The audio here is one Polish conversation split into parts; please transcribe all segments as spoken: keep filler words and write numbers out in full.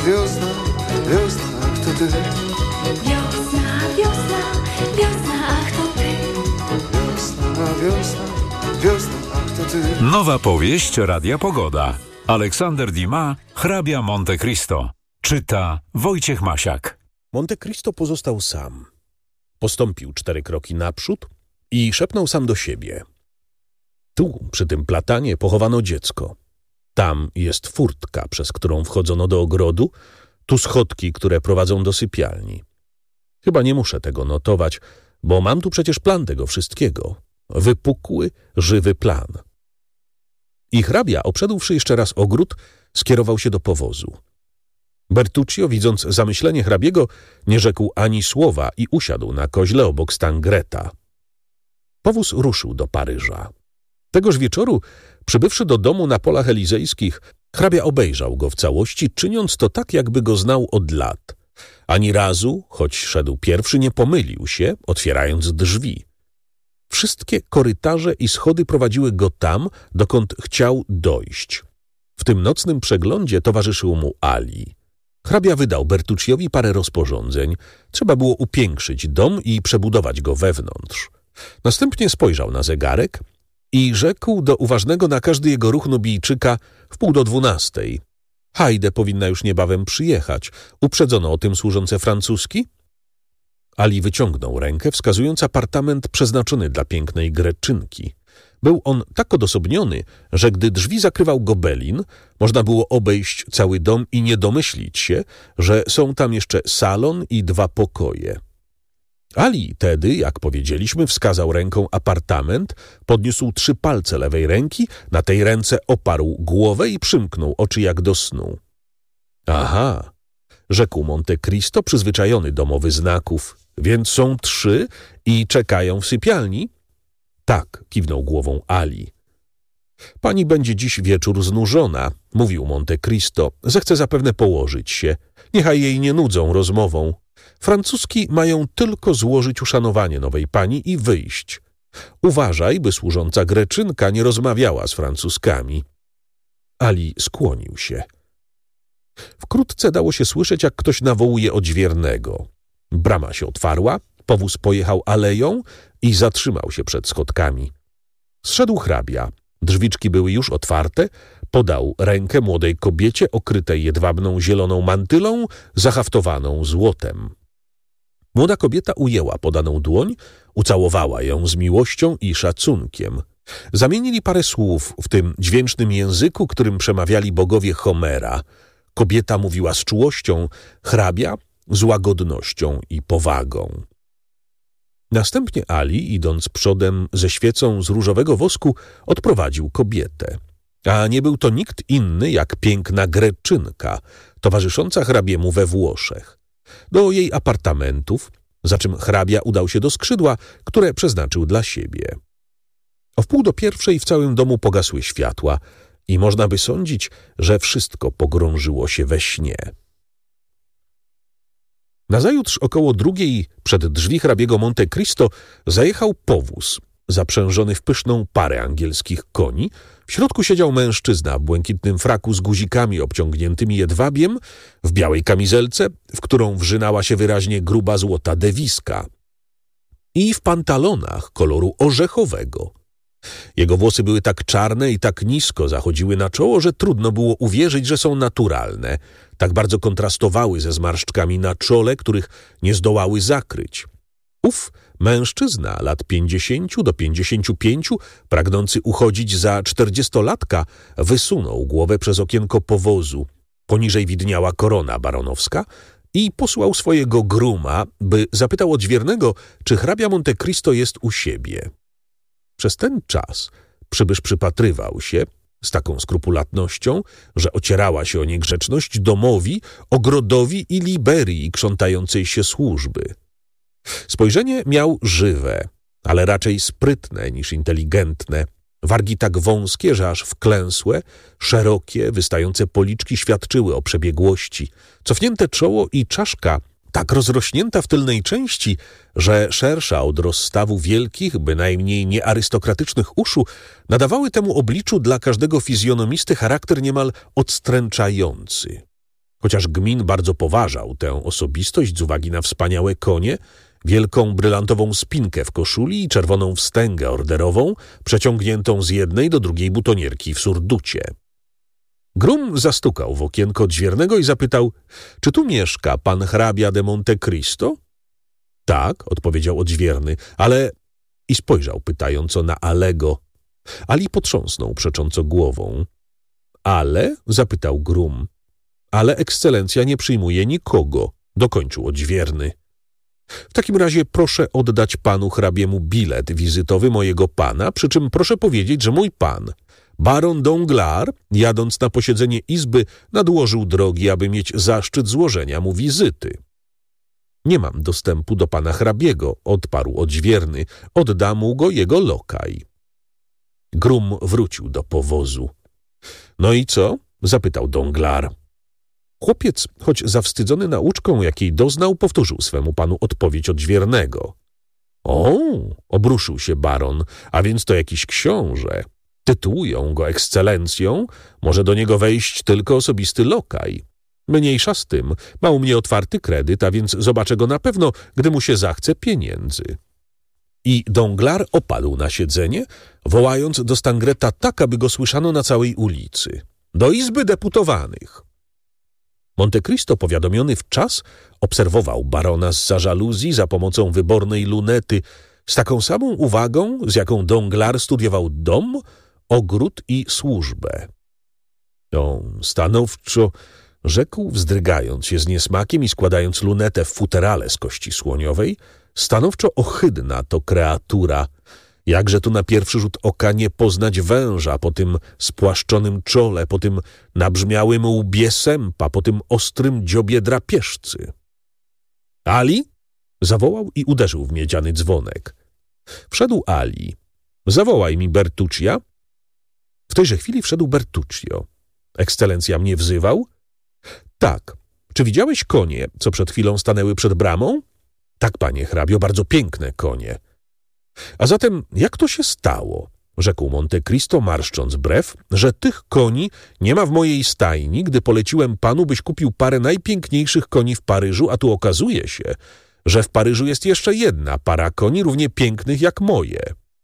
wiosna, wiosna, ach to ty. Wiosna, wiosna, wiosna, ach to ty. Wiosna, wiosna, wiosna, ach to ty. Nowa powieść Radia Pogoda. Aleksander Dumas, Hrabia Monte Cristo. Czyta Wojciech Masiak. Monte Cristo pozostał sam. Postąpił cztery kroki naprzód i szepnął sam do siebie. Tu, przy tym platanie, pochowano dziecko. Tam jest furtka, przez którą wchodzono do ogrodu, tu schodki, które prowadzą do sypialni. Chyba nie muszę tego notować, bo mam tu przecież plan tego wszystkiego. Wypukły, żywy plan. I hrabia, obszedłszy jeszcze raz ogród, skierował się do powozu. Bertuccio, widząc zamyślenie hrabiego, nie rzekł ani słowa i usiadł na koźle obok Stangreta. Powóz ruszył do Paryża. Tegoż wieczoru, przybywszy do domu na polach elizejskich, hrabia obejrzał go w całości, czyniąc to tak, jakby go znał od lat. Ani razu, choć szedł pierwszy, nie pomylił się, otwierając drzwi. Wszystkie korytarze i schody prowadziły go tam, dokąd chciał dojść. W tym nocnym przeglądzie towarzyszył mu Ali. Hrabia wydał Bertucciowi parę rozporządzeń. Trzeba było upiększyć dom i przebudować go wewnątrz. Następnie spojrzał na zegarek i rzekł do uważnego na każdy jego ruch Nubijczyka w pół do dwunastej. Hajde powinna już niebawem przyjechać. Uprzedzono o tym służące francuski? Ali wyciągnął rękę, wskazując apartament przeznaczony dla pięknej Greczynki. Był on tak odosobniony, że gdy drzwi zakrywał gobelin, można było obejść cały dom i nie domyślić się, że są tam jeszcze salon i dwa pokoje. Ali tedy, jak powiedzieliśmy, wskazał ręką apartament, podniósł trzy palce lewej ręki, na tej ręce oparł głowę i przymknął oczy jak do snu. Aha, rzekł Monte Cristo, przyzwyczajony do mowy znaków. Więc są trzy i czekają w sypialni? Tak, kiwnął głową Ali. Pani będzie dziś wieczór znużona, mówił Monte Cristo. Zechce zapewne położyć się. Niechaj jej nie nudzą rozmową. Francuski mają tylko złożyć uszanowanie nowej pani i wyjść. Uważaj, by służąca Greczynka nie rozmawiała z Francuskami. Ali skłonił się. Wkrótce dało się słyszeć, jak ktoś nawołuje odźwiernego. Brama się otwarła, powóz pojechał aleją i zatrzymał się przed schodkami. Zszedł hrabia. Drzwiczki były już otwarte, podał rękę młodej kobiecie okrytej jedwabną zieloną mantylą, zahaftowaną złotem. Młoda kobieta ujęła podaną dłoń, ucałowała ją z miłością i szacunkiem. Zamienili parę słów w tym dźwięcznym języku, którym przemawiali bogowie Homera. Kobieta mówiła z czułością, hrabia z łagodnością i powagą. Następnie Ali, idąc przodem ze świecą z różowego wosku, odprowadził kobietę. A nie był to nikt inny jak piękna Greczynka, towarzysząca hrabiemu we Włoszech. Do jej apartamentów, za czym hrabia udał się do skrzydła, które przeznaczył dla siebie. O wpół do pierwszej w całym domu pogasły światła i można by sądzić, że wszystko pogrążyło się we śnie. Nazajutrz około drugiej przed drzwi hrabiego Monte Cristo zajechał powóz, zaprzężony w pyszną parę angielskich koni. W środku siedział mężczyzna w błękitnym fraku z guzikami obciągniętymi jedwabiem, w białej kamizelce, w którą wrzynała się wyraźnie gruba złota dewiska, i w pantalonach koloru orzechowego. Jego włosy były tak czarne i tak nisko zachodziły na czoło, że trudno było uwierzyć, że są naturalne. Tak bardzo kontrastowały ze zmarszczkami na czole, których nie zdołały zakryć. Ów mężczyzna lat pięćdziesięciu do pięćdziesięciu pięciu, pragnący uchodzić za czterdziestolatka, wysunął głowę przez okienko powozu. Poniżej widniała korona baronowska i posłał swojego gruma, by zapytał odźwiernego, czy hrabia Monte Cristo jest u siebie. Przez ten czas przybysz przypatrywał się z taką skrupulatnością, że ocierała się o niegrzeczność domowi, ogrodowi i Liberii krzątającej się służby. Spojrzenie miał żywe, ale raczej sprytne niż inteligentne. Wargi tak wąskie, że aż wklęsłe, szerokie, wystające policzki świadczyły o przebiegłości. Cofnięte czoło i czaszka tak rozrośnięta w tylnej części, że szersza od rozstawu wielkich, bynajmniej niearystokratycznych uszu, nadawały temu obliczu dla każdego fizjonomisty charakter niemal odstręczający. Chociaż gmin bardzo poważał tę osobistość z uwagi na wspaniałe konie, wielką brylantową spinkę w koszuli i czerwoną wstęgę orderową, przeciągniętą z jednej do drugiej butonierki w surducie. Grum zastukał w okienko odźwiernego i zapytał, czy tu mieszka pan hrabia de Monte Cristo? Tak, odpowiedział odźwierny, ale... I spojrzał pytająco na Alego. Ali potrząsnął przecząco głową. Ale? Zapytał Grum. Ale ekscelencja nie przyjmuje nikogo, dokończył odźwierny. W takim razie proszę oddać panu hrabiemu bilet wizytowy mojego pana, przy czym proszę powiedzieć, że mój pan, baron Danglars, jadąc na posiedzenie izby, nadłożył drogi, aby mieć zaszczyt złożenia mu wizyty. Nie mam dostępu do pana hrabiego, odparł odźwierny, odda mu go jego lokaj. Grum wrócił do powozu. No i co? Zapytał Danglars. Chłopiec, choć zawstydzony nauczką, jakiej doznał, powtórzył swemu panu odpowiedź odźwiernego. O, obruszył się baron, a więc to jakiś książę. Tytułują go ekscelencją, może do niego wejść tylko osobisty lokaj. Mniejsza z tym, ma u mnie otwarty kredyt, a więc zobaczę go na pewno, gdy mu się zachce pieniędzy. I Danglars opadł na siedzenie, wołając do Stangreta tak, aby go słyszano na całej ulicy. Do Izby Deputowanych! Monte Cristo, powiadomiony w czas, obserwował barona zza żaluzji za pomocą wybornej lunety z taką samą uwagą, z jaką Danglars studiował dom, ogród i służbę. O, stanowczo, rzekł, wzdrygając się z niesmakiem i składając lunetę w futerale z kości słoniowej, stanowczo ohydna to kreatura, jakże tu na pierwszy rzut oka nie poznać węża po tym spłaszczonym czole, po tym nabrzmiałym łbie sępa, po tym ostrym dziobie drapieżcy. Ali? Zawołał i uderzył w miedziany dzwonek. Wszedł Ali. Zawołaj mi Bertuccia. W tejże chwili wszedł Bertuccio. Ekscelencja mnie wzywał? Tak. Czy widziałeś konie, co przed chwilą stanęły przed bramą? Tak, panie hrabio, bardzo piękne konie. A zatem jak to się stało, rzekł Monte Cristo, marszcząc brew, że tych koni nie ma w mojej stajni, gdy poleciłem panu, byś kupił parę najpiękniejszych koni w Paryżu, a tu okazuje się, że w Paryżu jest jeszcze jedna para koni równie pięknych jak moje.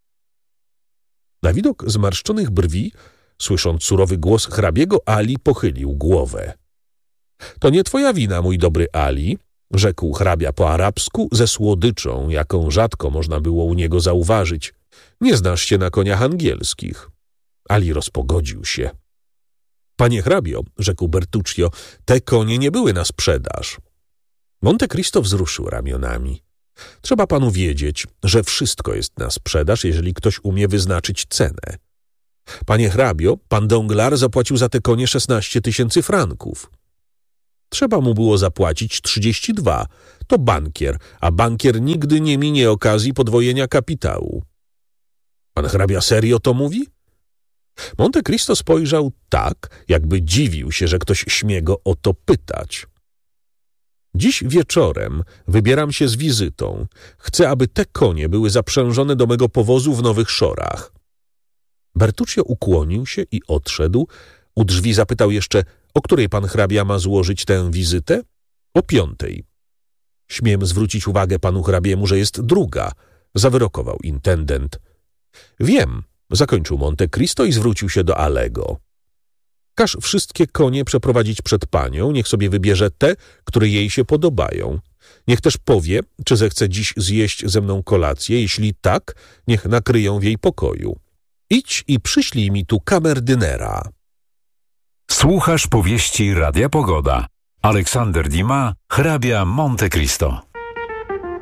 Na widok zmarszczonych brwi, słysząc surowy głos hrabiego, Ali pochylił głowę. To nie twoja wina, mój dobry Ali, rzekł hrabia po arabsku ze słodyczą, jaką rzadko można było u niego zauważyć. Nie znasz się na koniach angielskich. Ali rozpogodził się. Panie hrabio, rzekł Bertuccio, te konie nie były na sprzedaż. Monte Cristo wzruszył ramionami. Trzeba panu wiedzieć, że wszystko jest na sprzedaż, jeżeli ktoś umie wyznaczyć cenę. Panie hrabio, pan Danglars zapłacił za te konie szesnaście tysięcy franków. Trzeba mu było zapłacić trzydzieści dwa. To bankier, a bankier nigdy nie minie okazji podwojenia kapitału. Pan hrabia serio to mówi? Monte Cristo spojrzał tak, jakby dziwił się, że ktoś śmie go o to pytać. Dziś wieczorem wybieram się z wizytą. Chcę, aby te konie były zaprzężone do mego powozu w Nowych Szorach. Bertuccio ukłonił się i odszedł. U drzwi zapytał jeszcze, o której pan hrabia ma złożyć tę wizytę? O piątej. Śmiem zwrócić uwagę panu hrabiemu, że jest druga, zawyrokował intendent. Wiem, zakończył Monte Cristo i zwrócił się do Alego. Każ wszystkie konie przeprowadzić przed panią, niech sobie wybierze te, które jej się podobają. Niech też powie, czy zechce dziś zjeść ze mną kolację, jeśli tak, niech nakryją w jej pokoju. Idź i przyślij mi tu kamerdynera. Słuchasz powieści Radia Pogoda. Aleksander Dumas, hrabia Monte Cristo.